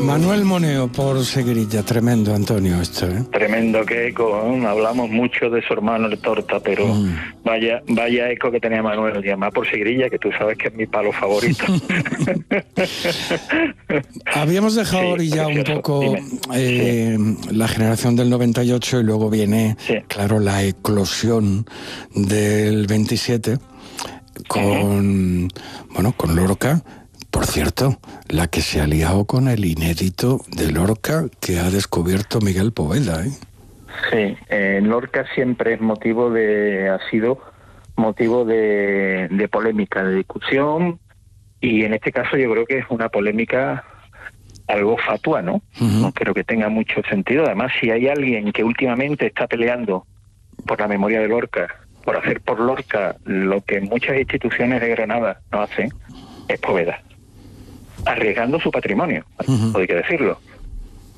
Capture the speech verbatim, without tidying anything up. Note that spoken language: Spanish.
Manuel Moneo por Seguirilla, tremendo, Antonio, esto, ¿eh? Tremendo, que eco, ¿eh? Hablamos mucho de su hermano el Torta, pero mm. vaya vaya eco que tenía Manuel, y además por Seguirilla, que tú sabes que es mi palo favorito. Habíamos dejado sí, ya un poco eh, sí. la generación del noventa y ocho y luego viene, sí. claro, la eclosión del veintisiete con, uh-huh. bueno, con Lorca. Por cierto, la que se ha liado con el inédito de Lorca que ha descubierto Miguel Poveda, ¿eh? Sí, eh, Lorca siempre es motivo de, ha sido motivo de, de polémica, de discusión, y en este caso yo creo que es una polémica algo fatua, ¿no? Uh-huh. No creo que tenga mucho sentido. Además, si hay alguien que últimamente está peleando por la memoria de Lorca, por hacer por Lorca lo que muchas instituciones de Granada no hacen, es Poveda, arriesgando su patrimonio, uh-huh. hay que decirlo.